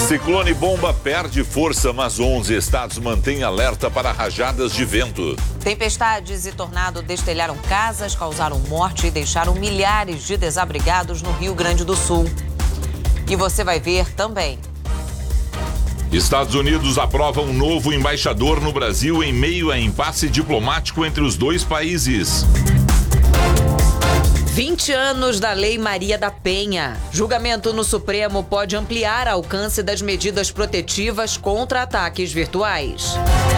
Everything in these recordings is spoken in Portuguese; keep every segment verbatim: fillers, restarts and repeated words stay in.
Ciclone bomba perde força, mas onze estados mantêm alerta para rajadas de vento. Tempestades e tornado destelharam casas, causaram morte e deixaram milhares de desabrigados no Rio Grande do Sul. E você vai ver também. Estados Unidos aprova um novo embaixador no Brasil em meio a impasse diplomático entre os dois países. vinte anos da Lei Maria da Penha. Julgamento no Supremo pode ampliar alcance das medidas protetivas contra ataques virtuais.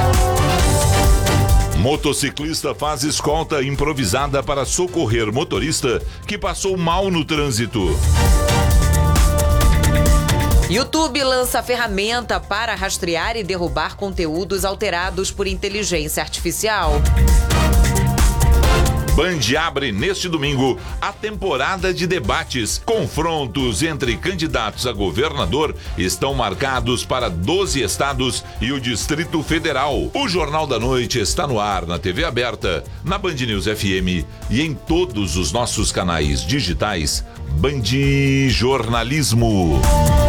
Motociclista faz escolta improvisada para socorrer motorista que passou mal no trânsito. YouTube lança ferramenta para rastrear e derrubar conteúdos alterados por inteligência artificial. Band abre neste domingo a temporada de debates. Confrontos entre candidatos a governador estão marcados para doze estados e o Distrito Federal. O Jornal da Noite está no ar na T V aberta, na Band News F M e em todos os nossos canais digitais. Band Jornalismo.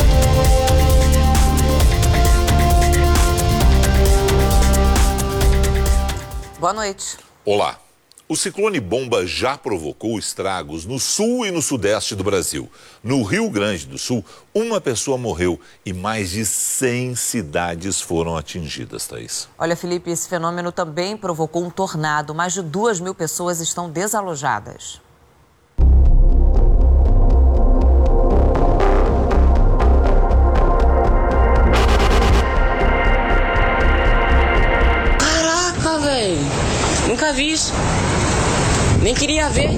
Boa noite. Olá. O ciclone bomba já provocou estragos no sul e no sudeste do Brasil. No Rio Grande do Sul, uma pessoa morreu e mais de cem cidades foram atingidas, Thaís. Olha, Felipe, esse fenômeno também provocou um tornado. Mais de duas mil pessoas estão desalojadas. Caraca, velho! Nunca vi isso. Nem queria ver.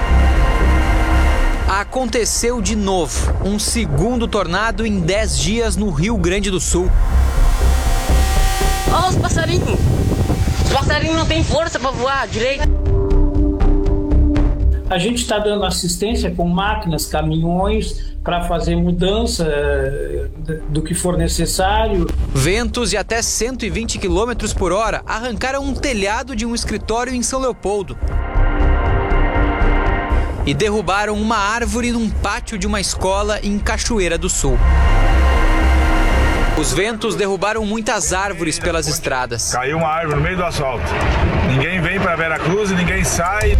Aconteceu de novo. Um segundo tornado em dez dias no Rio Grande do Sul. Olha os passarinhos. Os passarinhos não têm força para voar direito. A gente está dando assistência com máquinas, caminhões, para fazer mudança do que for necessário. Ventos de até cento e vinte quilômetros por hora arrancaram um telhado de um escritório em São Leopoldo. E derrubaram uma árvore num pátio de uma escola em Cachoeira do Sul. Os ventos derrubaram muitas árvores pelas estradas. Caiu uma árvore no meio do asfalto. Ninguém vem para Veracruz e ninguém sai.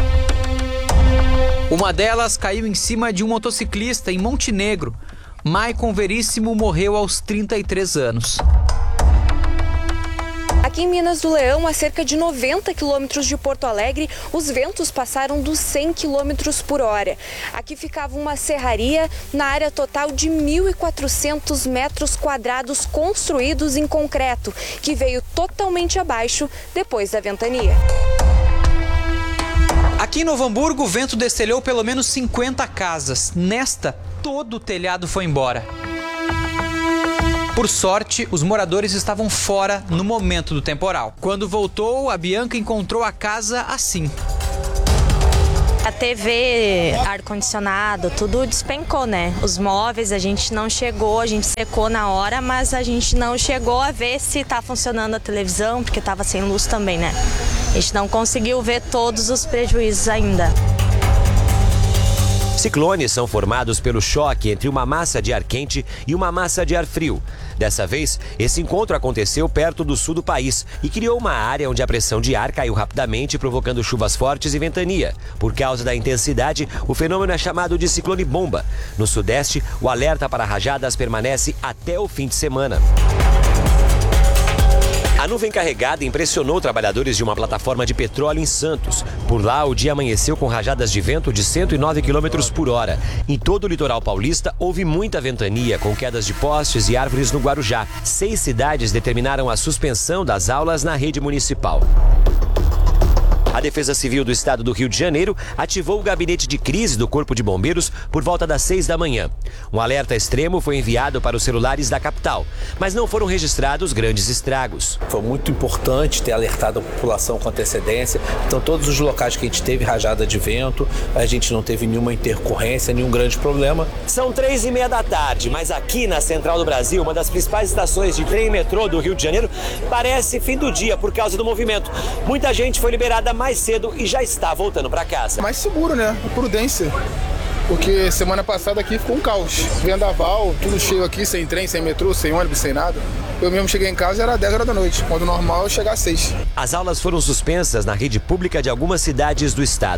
Uma delas caiu em cima de um motociclista em Montenegro. Maicon Veríssimo morreu aos trinta e três anos. Aqui em Minas do Leão, a cerca de noventa quilômetros de Porto Alegre, os ventos passaram dos cem quilômetros por hora. Aqui ficava uma serraria na área total de mil e quatrocentos metros quadrados construídos em concreto, que veio totalmente abaixo depois da ventania. Aqui em Novo Hamburgo, o vento destelhou pelo menos cinquenta casas. Nesta, todo o telhado foi embora. Por sorte, os moradores estavam fora no momento do temporal. Quando voltou, a Bianca encontrou a casa assim. A T V, ar-condicionado, tudo despencou, né? Os móveis a gente não chegou, a gente secou na hora, mas a gente não chegou a ver se tá funcionando a televisão, porque tava sem luz também, né? A gente não conseguiu ver todos os prejuízos ainda. Ciclones são formados pelo choque entre uma massa de ar quente e uma massa de ar frio. Dessa vez, esse encontro aconteceu perto do sul do país e criou uma área onde a pressão de ar caiu rapidamente, provocando chuvas fortes e ventania. Por causa da intensidade, o fenômeno é chamado de ciclone bomba. No sudeste, o alerta para rajadas permanece até o fim de semana. A nuvem carregada impressionou trabalhadores de uma plataforma de petróleo em Santos. Por lá, o dia amanheceu com rajadas de vento de cento e nove quilômetros por hora. Em todo o litoral paulista, houve muita ventania, com quedas de postes e árvores no Guarujá. Seis cidades determinaram a suspensão das aulas na rede municipal. A Defesa Civil do Estado do Rio de Janeiro ativou o gabinete de crise do Corpo de Bombeiros por volta das seis da manhã. Um alerta extremo foi enviado para os celulares da capital, mas não foram registrados grandes estragos. Foi muito importante ter alertado a população com antecedência. Então, todos os locais que a gente teve rajada de vento, a gente não teve nenhuma intercorrência, nenhum grande problema. São três e meia da tarde, mas aqui na Central do Brasil, uma das principais estações de trem e metrô do Rio de Janeiro, parece fim do dia por causa do movimento. Muita gente foi liberada mais cedo e já está voltando para casa. Mais seguro, né? Prudência. porque semana passada aqui ficou um caos. Vendaval, tudo cheio aqui, sem trem, sem metrô, sem ônibus, sem nada. Eu mesmo cheguei em casa e era dez horas da noite, quando normal eu chegar às seis. As aulas foram suspensas na rede pública de algumas cidades do estado.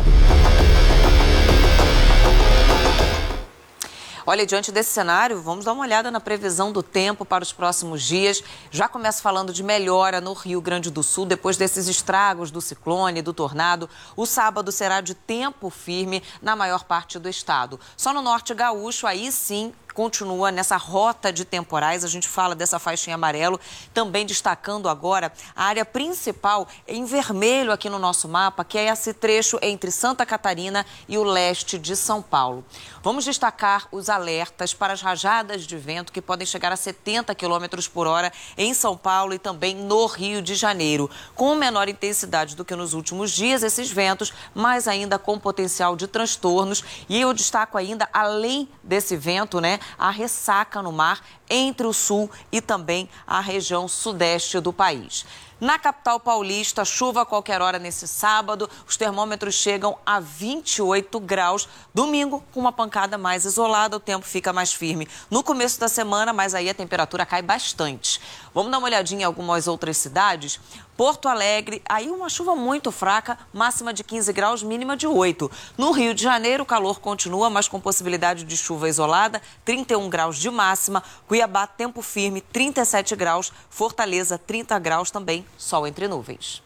Olha, diante desse cenário, vamos dar uma olhada na previsão do tempo para os próximos dias. Já começo falando de melhora no Rio Grande do Sul, depois desses estragos do ciclone, do tornado. O sábado será de tempo firme na maior parte do estado. Só no norte gaúcho, aí sim, continua nessa rota de temporais. A gente fala dessa faixa em amarelo, também destacando agora a área principal em vermelho aqui no nosso mapa, que é esse trecho entre Santa Catarina e o leste de São Paulo. Vamos destacar os alertas para as rajadas de vento que podem chegar a setenta quilômetros por hora em São Paulo e também no Rio de Janeiro. Com menor intensidade do que nos últimos dias, esses ventos, mas ainda com potencial de transtornos. E eu destaco ainda, além desse vento, né, a ressaca no mar entre o sul e também a região sudeste do país. Na capital paulista, chuva a qualquer hora nesse sábado. Os termômetros chegam a vinte e oito graus. Domingo, com uma pancada mais isolada, o tempo fica mais firme no começo da semana, mas aí a temperatura cai bastante. Vamos dar uma olhadinha em algumas outras cidades. Porto Alegre, aí uma chuva muito fraca, máxima de quinze graus, mínima de oito. No Rio de Janeiro, o calor continua, mas com possibilidade de chuva isolada, trinta e um graus de máxima. Cuiabá, tempo firme, trinta e sete graus. Fortaleza, trinta graus também, sol entre nuvens.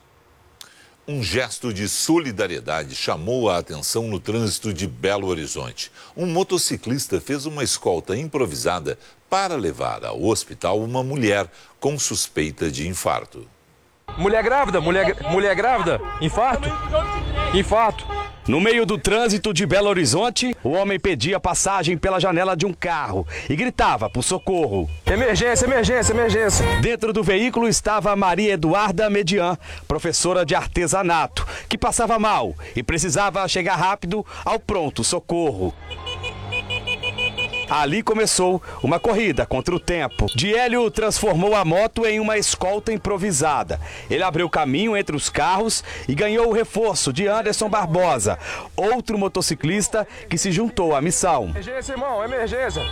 Um gesto de solidariedade chamou a atenção no trânsito de Belo Horizonte. Um motociclista fez uma escolta improvisada para levar ao hospital uma mulher com suspeita de infarto. Mulher grávida, mulher, mulher grávida, infarto, infarto. No meio do trânsito de Belo Horizonte, o homem pedia passagem pela janela de um carro e gritava por socorro. Emergência, emergência, emergência. Dentro do veículo estava Maria Eduarda Median, professora de artesanato, que passava mal e precisava chegar rápido ao pronto socorro. Ali começou uma corrida contra o tempo. Diélio transformou a moto em uma escolta improvisada. Ele abriu caminho entre os carros e ganhou o reforço de Anderson Barbosa, outro motociclista que se juntou à missão. Emergência, irmão, emergência.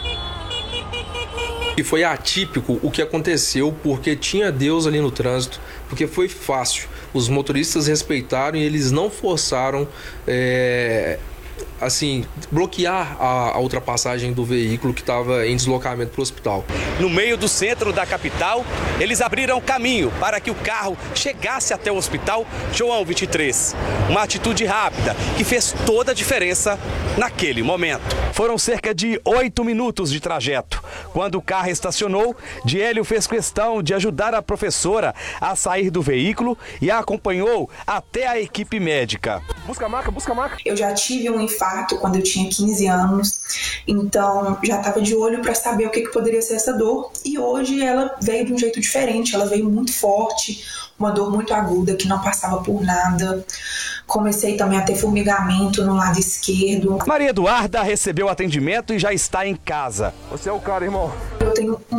E foi atípico o que aconteceu, porque tinha Deus ali no trânsito, porque foi fácil. Os motoristas respeitaram e eles não forçaram... É... assim, bloquear a, a ultrapassagem do veículo que estava em deslocamento para o hospital. No meio do centro da capital, eles abriram caminho para que o carro chegasse até o hospital João vinte e três. Uma atitude rápida que fez toda a diferença naquele momento. Foram cerca de oito minutos de trajeto. Quando o carro estacionou, Diélio fez questão de ajudar a professora a sair do veículo e a acompanhou até a equipe médica. Busca a maca, busca a maca. Eu já tive um infarto quando eu tinha quinze anos, então já estava de olho para saber o que, que poderia ser essa dor. E hoje ela veio de um jeito diferente, ela veio muito forte, uma dor muito aguda que não passava por nada. Comecei também a ter formigamento no lado esquerdo. Maria Eduarda recebeu atendimento e já está em casa. Você é o cara, irmão. Eu tenho